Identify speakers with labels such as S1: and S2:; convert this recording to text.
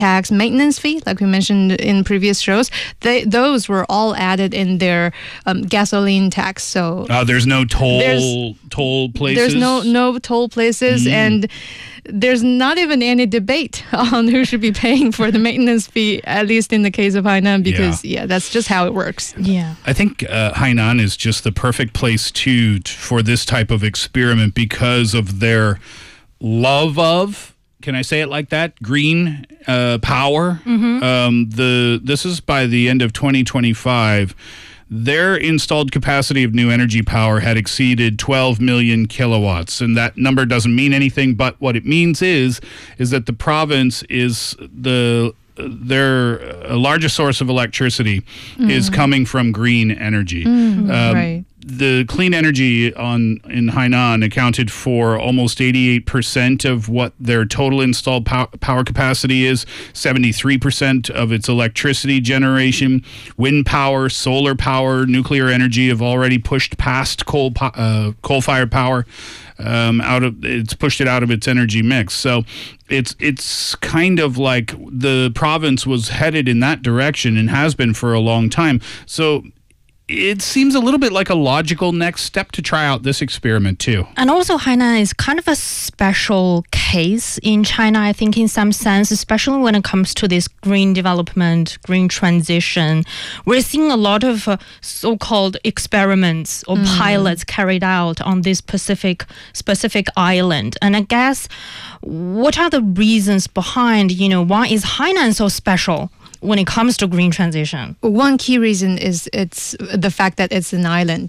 S1: tax, maintenance fee, like we mentioned in previous shows, those were all added in their gasoline tax. So
S2: there's no toll places?
S1: There's no toll places, and there's not even any debate on who should be paying for the maintenance fee, at least in the case of Hainan, because that's just how it works.
S3: Yeah.
S2: I think Hainan is just the perfect place for this type of experiment because of their love of, can I say it like that, green power. This is by the end of 2025. Their installed capacity of new energy power had exceeded 12 million kilowatts. And that number doesn't mean anything, but what it means is that the province is their largest source of electricity is coming from green energy.
S1: Right.
S2: The clean energy in Hainan accounted for almost 88% of what their total installed power capacity is, 73% of its electricity generation. Wind power, solar power, nuclear energy have already pushed past coal-fired power. It's pushed it out of its energy mix. So it's kind of like the province was headed in that direction and has been for a long time. So it seems a little bit like a logical next step to try out this experiment too.
S3: And also Hainan is kind of a special case in China, I think, in some sense, especially when it comes to this green development, green transition. We're seeing a lot of so-called experiments or pilots carried out on this specific island. And I guess, what are the reasons behind, why is Hainan so special when it comes to green transition?
S1: One key reason is it's the fact that it's an island.